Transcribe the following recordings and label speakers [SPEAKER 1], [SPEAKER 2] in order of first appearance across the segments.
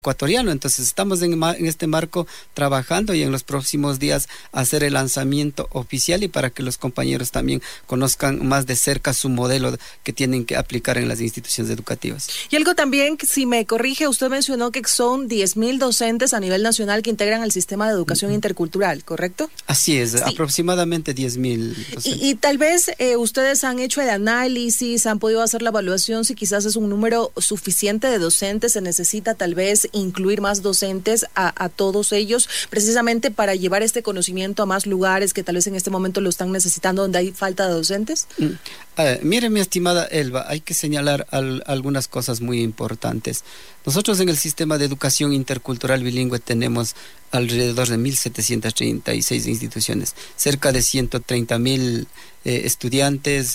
[SPEAKER 1] ecuatoriano. Entonces estamos en este marco trabajando y en los próximos días hacer el lanzamiento oficial y para que los compañeros también conozcan más de cerca su modelo que tienen que aplicar en las instituciones educativas.
[SPEAKER 2] Y algo también, si me corrige, usted mencionó que son 10.000 docentes a nivel nacional que integran el sistema de educación intercultural, ¿correcto?
[SPEAKER 1] Así es, sí. Aproximadamente 10.000 docentes.
[SPEAKER 2] Y tal vez ustedes han hecho el análisis, han podido hacer la evaluación si quizás es un número suficiente de docentes, se necesita tal vez incluir más docentes a todos ellos, precisamente para llevar este conocimiento a más lugares que tal vez en este momento lo están necesitando, donde hay falta de docentes.
[SPEAKER 1] Mire, mi estimada Elba, hay que señalar algunas cosas muy importantes. Nosotros en el sistema de educación intercultural bilingüe tenemos alrededor de 1.736 instituciones, cerca de 130.000 estudiantes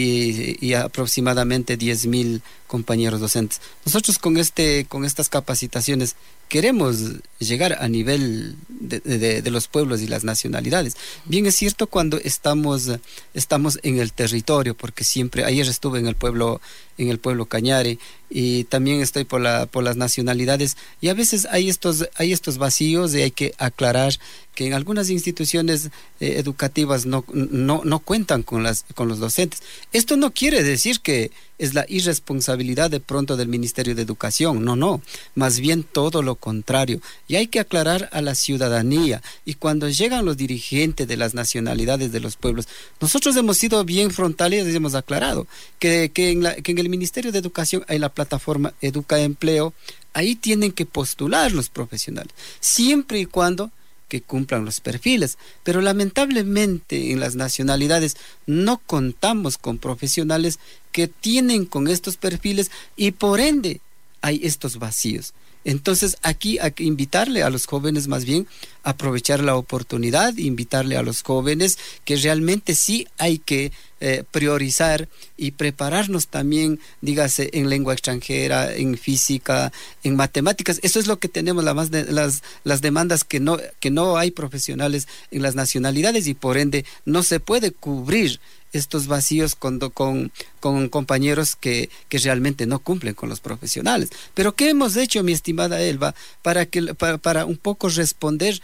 [SPEAKER 1] y aproximadamente 10.000 compañeros docentes. Nosotros con estas capacitaciones queremos llegar a nivel de los pueblos y las nacionalidades. Bien es cierto cuando estamos en el territorio, porque siempre, ayer estuve en el pueblo Cañari y también estoy por las nacionalidades y a veces hay estos vacíos y hay que aclarar que en algunas instituciones educativas no cuentan con los docentes. Esto no quiere decir que es la irresponsabilidad de pronto del Ministerio de Educación, no, más bien todo lo contrario. Y hay que aclarar a la ciudadanía y cuando llegan los dirigentes de las nacionalidades de los pueblos, nosotros hemos sido bien frontales y hemos aclarado que en el Ministerio de Educación hay la plataforma Educa Empleo, ahí tienen que postular los profesionales, siempre y cuando que cumplan los perfiles, pero lamentablemente en las nacionalidades no contamos con profesionales que tienen con estos perfiles y por ende hay estos vacíos. Entonces aquí hay que invitarle a los jóvenes más bien a aprovechar la oportunidad, invitarle a los jóvenes que realmente sí hay que priorizar y prepararnos también, dígase, en lengua extranjera, en física, en matemáticas. Eso es lo que tenemos, las demandas que no hay profesionales en las nacionalidades y por ende no se puede cubrir estos vacíos con compañeros que realmente no cumplen con los profesionales. Pero ¿qué hemos hecho, mi estimada Elba, para un poco responder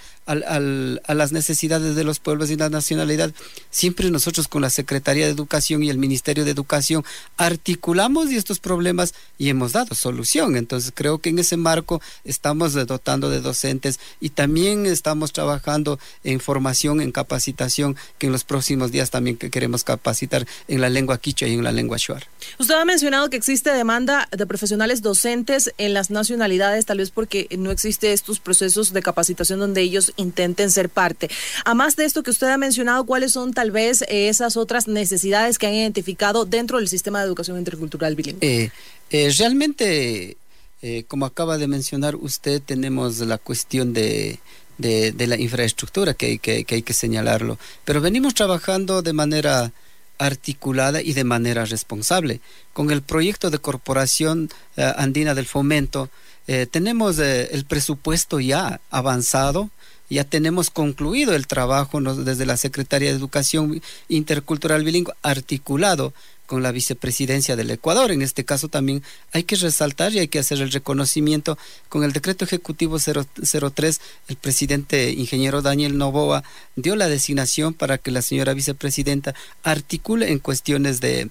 [SPEAKER 1] a las necesidades de los pueblos y la nacionalidad? Siempre nosotros con la Secretaría de Educación y el Ministerio de Educación articulamos estos problemas y hemos dado solución. Entonces creo que en ese marco estamos dotando de docentes y también estamos trabajando en formación, en capacitación, que en los próximos días también queremos capacitar en la lengua quichua y en la lengua shuar.
[SPEAKER 2] Usted ha mencionado que existe demanda de profesionales docentes en las nacionalidades, tal vez porque no existe estos procesos de capacitación donde ellos intenten ser parte. A más de esto que usted ha mencionado, ¿cuáles son tal vez esas otras necesidades que han identificado dentro del sistema de educación intercultural bilingüe?
[SPEAKER 1] Realmente, como acaba de mencionar usted, tenemos la cuestión de la infraestructura que hay que señalarlo, pero venimos trabajando de manera articulada y de manera responsable. Con el proyecto de Corporación Andina del Fomento, tenemos el presupuesto ya avanzado, ya tenemos concluido el trabajo desde la Secretaría de Educación Intercultural Bilingüe, articulado con la vicepresidencia del Ecuador. En este caso también hay que resaltar y hay que hacer el reconocimiento con el decreto ejecutivo 003, el presidente ingeniero Daniel Noboa dio la designación para que la señora vicepresidenta articule en cuestiones de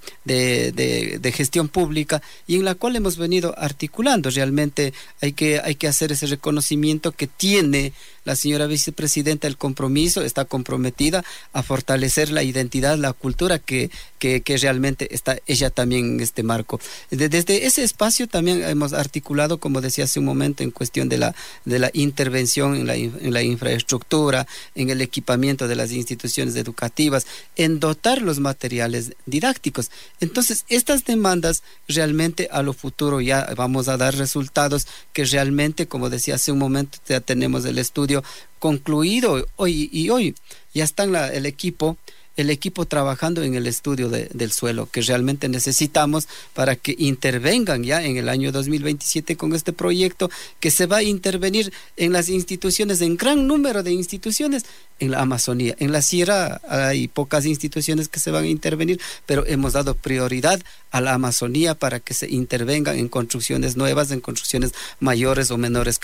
[SPEAKER 1] gestión pública y en la cual hemos venido articulando. Realmente hay que hacer ese reconocimiento que tiene la señora vicepresidenta el compromiso, está comprometida a fortalecer la identidad, la cultura que realmente está ella también en este marco. Desde ese espacio también hemos articulado, como decía hace un momento, en cuestión de la intervención en la infraestructura, en el equipamiento de las instituciones educativas, en dotar los materiales didácticos. Entonces, estas demandas realmente a lo futuro ya vamos a dar resultados que realmente, como decía hace un momento, ya tenemos el estudio concluido hoy ya está el equipo el equipo trabajando en el estudio del suelo que realmente necesitamos para que intervengan ya en el año 2027 con este proyecto, que se va a intervenir en las instituciones, en gran número de instituciones en la Amazonía. En la Sierra hay pocas instituciones que se van a intervenir, pero hemos dado prioridad a la Amazonía para que se intervengan en construcciones nuevas, en construcciones mayores o menores